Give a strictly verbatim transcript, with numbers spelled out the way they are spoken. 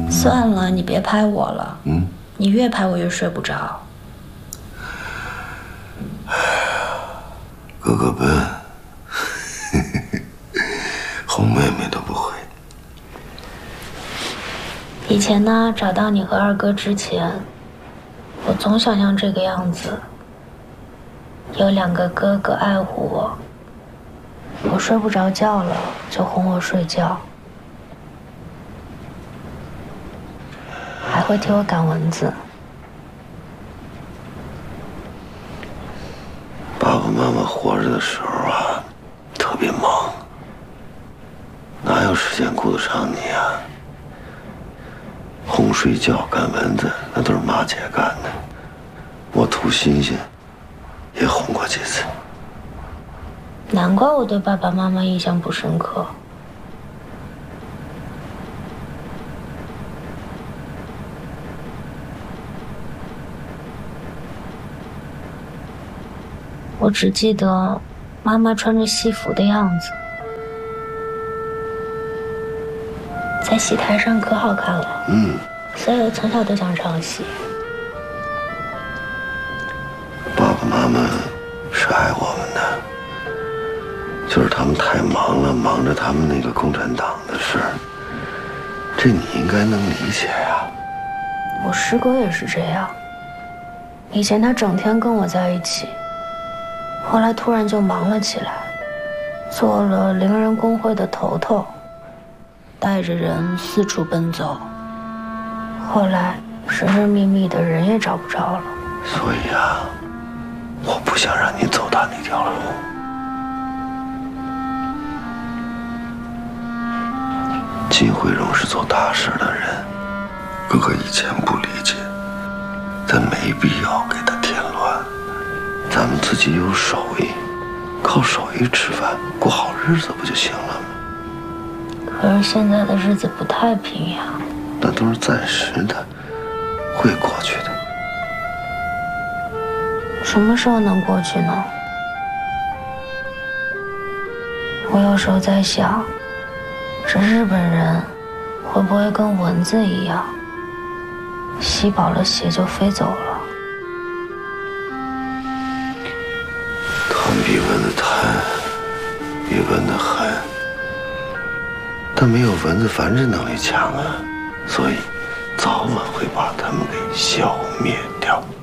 算了，你别拍我了。 嗯， 你越拍我越睡不着。 哥哥笨，哄妹妹都不会。 以前呢，找到你和二哥之前，我总想象这个样子，有两个哥哥爱护我，我睡不着觉了就哄我睡觉，还会替我赶蚊子。 爸爸妈妈活着的时候啊，特别忙，哪有时间顾得上你啊？哄睡觉、赶蚊子，那都是妈姐干的。我图新鲜，也哄过几次。 难怪我对爸爸妈妈印象不深刻。我只记得妈妈穿着戏服的样子，在戏台上可好看了。 嗯， 所以我从小都想唱戏。 爸爸妈妈是爱我们的，就是他们太忙了，忙着他们那个共产党的事儿，这你应该能理解呀。 我师哥也是这样，以前他整天跟我在一起，后来突然就忙了起来，做了伶人工会的头头，带着人四处奔走，后来神神秘秘的人也找不着了。 所以啊，我不想让你走他那条路。金惠荣是做大事的人，哥哥以前不理解，但没必要给他添乱。咱们自己有手艺，靠手艺吃饭，过好日子不就行了吗？ 可是现在的日子不太平呀。 那都是暂时的，会过去的。 什么时候能过去呢？我有时候在想，这日本人会不会跟蚊子一样，吸饱了血就飞走了？ 他们比蚊子贪，比蚊子狠，但没有蚊子繁殖能力强啊，所以早晚会把它们给消灭掉。